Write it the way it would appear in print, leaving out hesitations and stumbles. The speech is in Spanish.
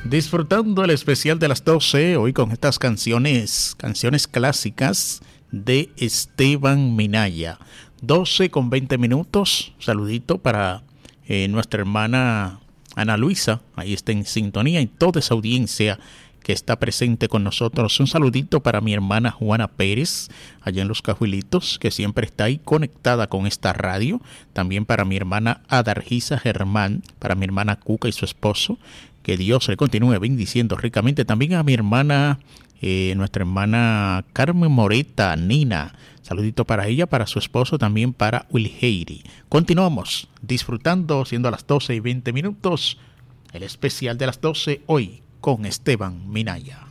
Disfrutando el especial de las 12, hoy con estas canciones clásicas de Esteban Minaya. 12 con 20 minutos. Saludito para nuestra hermana Ana Luisa, ahí está en sintonía, y toda esa audiencia que está presente con nosotros. Un saludito para mi hermana Juana Pérez, allá en Los Cajuelitos, que siempre está ahí conectada con esta radio. También para mi hermana Adargisa Germán, para mi hermana Cuca y su esposo. Que Dios le continúe bendiciendo ricamente. También a mi hermana, nuestra hermana Carmen Moreta, Nina. Saludito para ella, para su esposo, también para Wilheiri. Continuamos disfrutando, siendo las 12 y 20 minutos, el especial de las 12 hoy con Esteban Minaya.